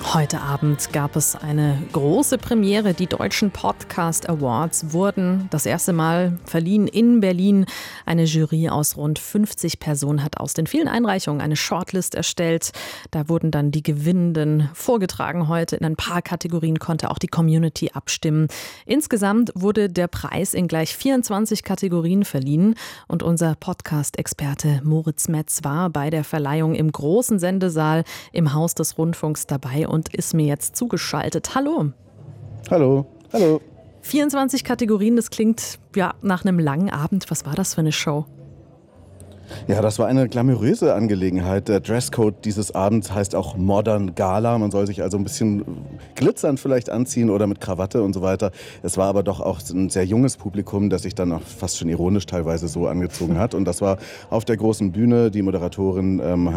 Heute Abend gab es eine große Premiere. Die Deutschen Podcast Awards wurden das erste Mal verliehen in Berlin. Eine Jury aus rund 50 Personen hat aus den vielen Einreichungen eine Shortlist erstellt. Da wurden dann die Gewinnenden vorgetragen heute. In ein paar Kategorien konnte auch die Community abstimmen. Insgesamt wurde der Preis in gleich 24 Kategorien verliehen. Und unser Podcast-Experte Moritz Metz war bei der Verleihung im großen Sendesaal im Haus des Rundfunks dabei und ist mir jetzt zugeschaltet. Hallo. Hallo. 24 Kategorien, das klingt ja nach einem langen Abend. Was war das für eine Show? Ja, das war eine glamouröse Angelegenheit. Der Dresscode dieses Abends heißt auch Modern Gala. Man soll sich also ein bisschen glitzernd vielleicht anziehen oder mit Krawatte und so weiter. Es war aber doch auch ein sehr junges Publikum, das sich dann auch fast schon ironisch teilweise so angezogen hat. Und das war auf der großen Bühne. Die Moderatorinnen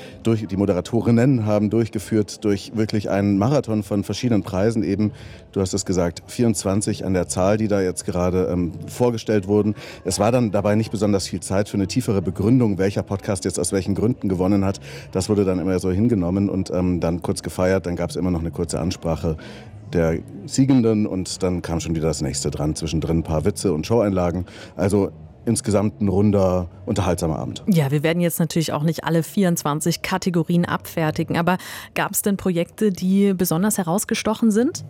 haben durchgeführt durch wirklich einen Marathon von verschiedenen Preisen. Eben, du hast es gesagt, 24 an der Zahl, die da jetzt gerade vorgestellt wurden. Es war dann dabei nicht besonders viel Zeit für eine tiefere Begründung, welcher Podcast jetzt aus welchen Gründen gewonnen hat. Das wurde dann immer so hingenommen und dann kurz gefeiert. Dann gab es immer noch eine kurze Ansprache der Siegenden und dann kam schon wieder das nächste dran. Zwischendrin ein paar Witze und Showeinlagen. Also insgesamt ein runder, unterhaltsamer Abend. Ja, wir werden jetzt natürlich auch nicht alle 24 Kategorien abfertigen, aber gab es denn Projekte, die besonders herausgestochen sind?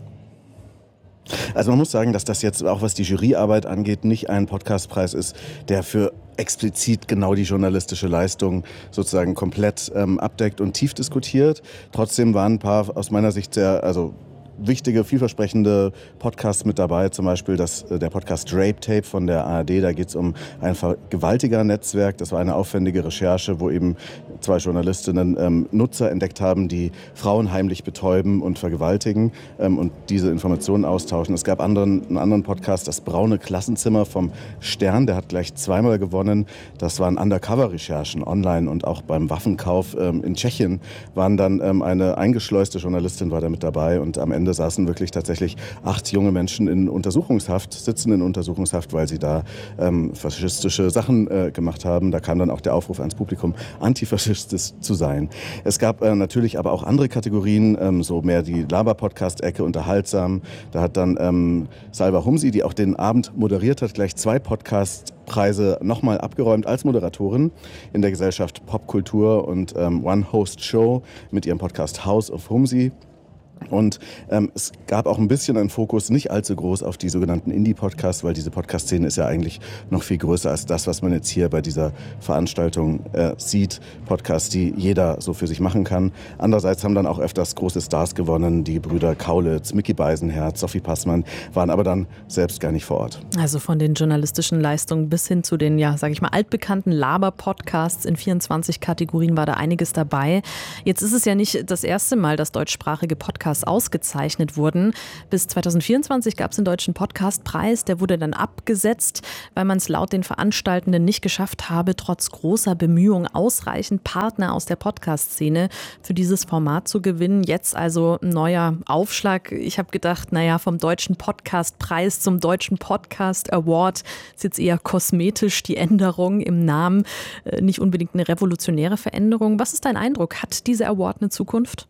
Also man muss sagen, dass das jetzt auch, was die Juryarbeit angeht, nicht ein Podcastpreis ist, der für explizit genau die journalistische Leistung sozusagen komplett abdeckt und tief diskutiert. Trotzdem waren ein paar aus meiner Sicht sehr, wichtige, vielversprechende Podcasts mit dabei, zum Beispiel der Podcast Rape Tape von der ARD. Da geht es um ein Vergewaltiger-Netzwerk. Das war eine aufwendige Recherche, wo eben zwei Journalistinnen Nutzer entdeckt haben, die Frauen heimlich betäuben und vergewaltigen und diese Informationen austauschen. Es gab einen anderen Podcast, das Braune Klassenzimmer vom Stern. Der hat gleich zweimal gewonnen. Das waren Undercover-Recherchen online und auch beim Waffenkauf in Tschechien waren dann eine eingeschleuste Journalistin war da mit dabei und am Ende saßen wirklich tatsächlich 8 junge Menschen sitzen in Untersuchungshaft, weil sie da faschistische Sachen gemacht haben. Da kam dann auch der Aufruf ans Publikum, antifaschistisch zu sein. Es gab natürlich aber auch andere Kategorien, so mehr die Laber-Podcast-Ecke, unterhaltsam. Da hat dann Salva Humsi, die auch den Abend moderiert hat, gleich 2 Podcast-Preise nochmal abgeräumt als Moderatorin in der Gesellschaft Popkultur und One Host Show mit ihrem Podcast House of Humsi. Und es gab auch ein bisschen einen Fokus, nicht allzu groß, auf die sogenannten Indie-Podcasts, weil diese Podcast-Szene ist ja eigentlich noch viel größer als das, was man jetzt hier bei dieser Veranstaltung sieht. Podcasts, die jeder so für sich machen kann. Andererseits haben dann auch öfters große Stars gewonnen. Die Brüder Kaulitz, Micky Beisenherz, Sophie Passmann waren aber dann selbst gar nicht vor Ort. Also von den journalistischen Leistungen bis hin zu den, altbekannten Laber-Podcasts in 24 Kategorien war da einiges dabei. Jetzt ist es ja nicht das erste Mal, dass deutschsprachige Podcasts ausgezeichnet wurden. Bis 2024 gab es den Deutschen Podcastpreis. Der wurde dann abgesetzt, weil man es laut den Veranstaltenden nicht geschafft habe, trotz großer Bemühungen ausreichend Partner aus der Podcast-Szene für dieses Format zu gewinnen. Jetzt also ein neuer Aufschlag. Ich habe gedacht, vom Deutschen Podcastpreis zum Deutschen Podcast Award ist jetzt eher kosmetisch die Änderung im Namen, nicht unbedingt eine revolutionäre Veränderung. Was ist dein Eindruck? Hat dieser Award eine Zukunft?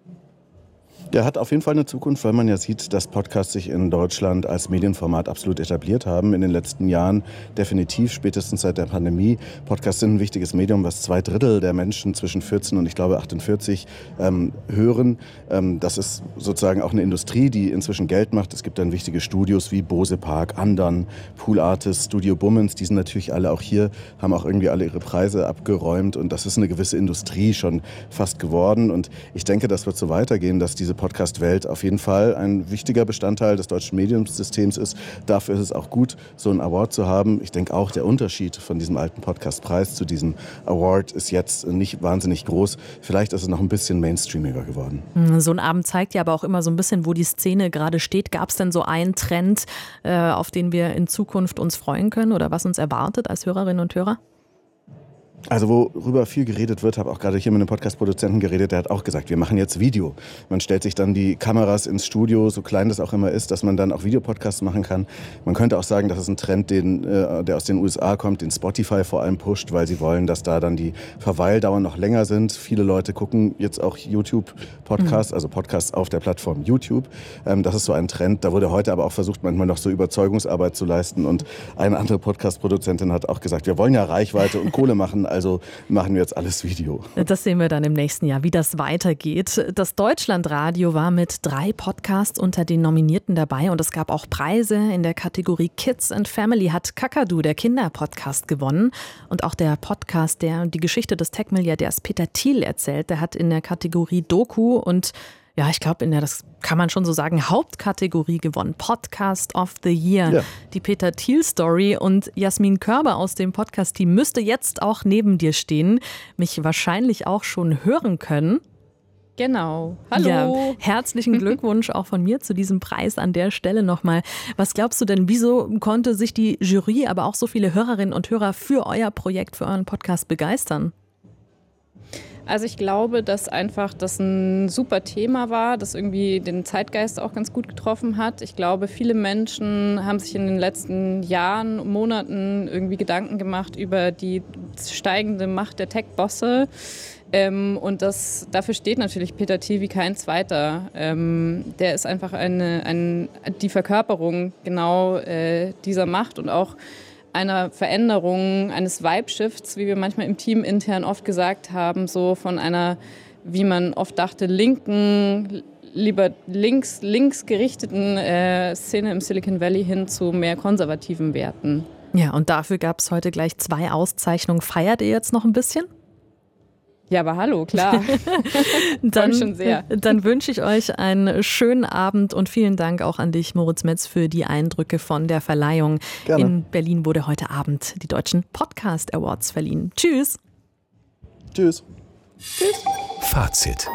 Der hat auf jeden Fall eine Zukunft, weil man ja sieht, dass Podcasts sich in Deutschland als Medienformat absolut etabliert haben in den letzten Jahren. Definitiv, spätestens seit der Pandemie. Podcasts sind ein wichtiges Medium, was 2/3 der Menschen zwischen 14 und 48 hören. Das ist sozusagen auch eine Industrie, die inzwischen Geld macht. Es gibt dann wichtige Studios wie Bose Park, Andern, Pool Artists, Studio Bummens. Die sind natürlich alle auch hier, haben auch irgendwie alle ihre Preise abgeräumt. Und das ist eine gewisse Industrie schon fast geworden. Und ich denke, das wird so weitergehen, dass diese Podcast-Welt auf jeden Fall ein wichtiger Bestandteil des deutschen Mediensystems ist. Dafür ist es auch gut, so einen Award zu haben. Ich denke auch, der Unterschied von diesem alten Podcast-Preis zu diesem Award ist jetzt nicht wahnsinnig groß. Vielleicht ist es noch ein bisschen mainstreamiger geworden. So ein Abend zeigt ja aber auch immer so ein bisschen, wo die Szene gerade steht. Gab es denn so einen Trend, auf den wir in Zukunft uns freuen können oder was uns erwartet als Hörerinnen und Hörer? Also worüber viel geredet wird, habe auch gerade hier mit einem Podcast-Produzenten geredet, der hat auch gesagt, wir machen jetzt Video. Man stellt sich dann die Kameras ins Studio, so klein das auch immer ist, dass man dann auch Videopodcasts machen kann. Man könnte auch sagen, das ist ein Trend, der aus den USA kommt, den Spotify vor allem pusht, weil sie wollen, dass da dann die Verweildauern noch länger sind. Viele Leute gucken jetzt auch YouTube-Podcasts, also Podcasts auf der Plattform YouTube. Das ist so ein Trend. Da wurde heute aber auch versucht, manchmal noch so Überzeugungsarbeit zu leisten. Und eine andere Podcast-Produzentin hat auch gesagt, wir wollen ja Reichweite und Kohle machen, also machen wir jetzt alles Video. Das sehen wir dann im nächsten Jahr, wie das weitergeht. Das Deutschlandradio war mit 3 Podcasts unter den Nominierten dabei und es gab auch Preise. In der Kategorie Kids and Family hat Kakadu, der Kinderpodcast, gewonnen. Und auch der Podcast, der die Geschichte des Tech-Milliardärs Peter Thiel erzählt, der hat in der Kategorie Doku und ja, ich glaube, das kann man schon so sagen, Hauptkategorie gewonnen. Podcast of the Year. Ja. Die Peter Thiel-Story und Jasmin Körber aus dem Podcast-Team müsste jetzt auch neben dir stehen, mich wahrscheinlich auch schon hören können. Genau. Hallo. Ja, herzlichen Glückwunsch auch von mir zu diesem Preis an der Stelle nochmal. Was glaubst du denn, wieso konnte sich die Jury, aber auch so viele Hörerinnen und Hörer für euer Projekt, für euren Podcast begeistern? Also ich glaube, dass einfach das ein super Thema war, das irgendwie den Zeitgeist auch ganz gut getroffen hat. Ich glaube, viele Menschen haben sich in den letzten Jahren, Monaten irgendwie Gedanken gemacht über die steigende Macht der Tech-Bosse. Und dafür steht natürlich Peter Thiel wie kein zweiter. Der ist einfach die Verkörperung genau dieser Macht und auch einer Veränderung, eines Vibe-Shifts, wie wir manchmal im Team intern oft gesagt haben, so von einer, wie man oft dachte, lieber links gerichteten Szene im Silicon Valley hin zu mehr konservativen Werten. Ja, und dafür gab es heute gleich 2 Auszeichnungen. Feiert ihr jetzt noch ein bisschen? Ja, aber hallo, klar. Dann, schon sehr. Dann wünsche ich euch einen schönen Abend und vielen Dank auch an dich, Moritz Metz, für die Eindrücke von der Verleihung. Gerne. In Berlin wurde heute Abend die Deutschen Podcast Awards verliehen. Tschüss. Tschüss. Tschüss. Fazit.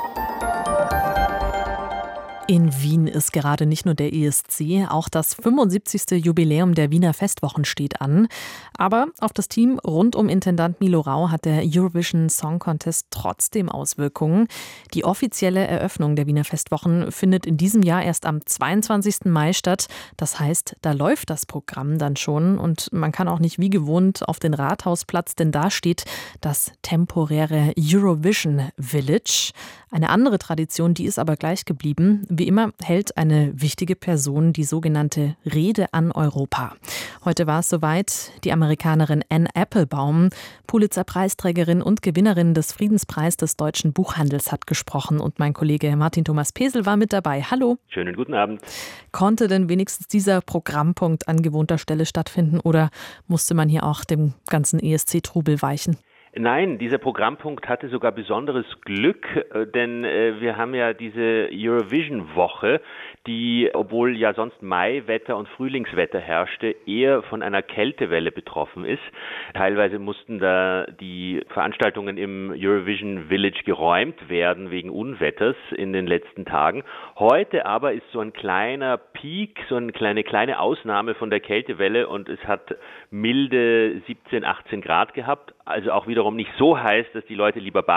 In Wien ist gerade nicht nur der ESC, auch das 75. Jubiläum der Wiener Festwochen steht an. Aber auf das Team rund um Intendant Milo Rau hat der Eurovision Song Contest trotzdem Auswirkungen. Die offizielle Eröffnung der Wiener Festwochen findet in diesem Jahr erst am 22. Mai statt. Das heißt, da läuft das Programm dann schon und man kann auch nicht wie gewohnt auf den Rathausplatz, denn da steht das temporäre Eurovision Village. Eine andere Tradition, die ist aber gleich geblieben. Wie immer hält eine wichtige Person die sogenannte Rede an Europa. Heute war es soweit. Die Amerikanerin Anne Applebaum, Pulitzer-Preisträgerin und Gewinnerin des Friedenspreises des deutschen Buchhandels, hat gesprochen. Und mein Kollege Martin Thomas Pesel war mit dabei. Hallo. Schönen guten Abend. Konnte denn wenigstens dieser Programmpunkt an gewohnter Stelle stattfinden oder musste man hier auch dem ganzen ESC-Trubel weichen? Nein, dieser Programmpunkt hatte sogar besonderes Glück, denn wir haben ja diese Eurovision-Woche, die, obwohl ja sonst Maiwetter und Frühlingswetter herrschte, eher von einer Kältewelle betroffen ist. Teilweise mussten da die Veranstaltungen im Eurovision Village geräumt werden wegen Unwetters in den letzten Tagen. Heute aber ist so ein kleiner Peak, so eine kleine Ausnahme von der Kältewelle und es hat milde 17, 18 Grad gehabt. Also auch wiederum nicht so heiß, dass die Leute lieber baden